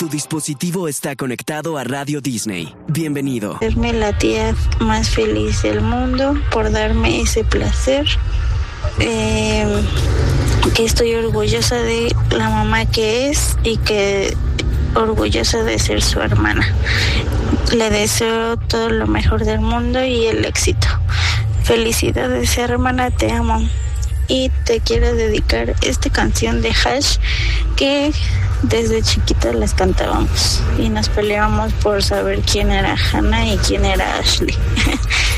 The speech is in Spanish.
Tu dispositivo está conectado a Radio Disney. Bienvenido. Serme la tía más feliz del mundo por darme ese placer. Que estoy orgullosa de la mamá que es y que orgullosa de ser su hermana. Le deseo todo lo mejor del mundo y el éxito. Felicidades, hermana, te amo. Y te quiero dedicar esta canción de Hash que desde chiquita las cantábamos y nos peleábamos por saber quién era Hannah y quién era Ashley.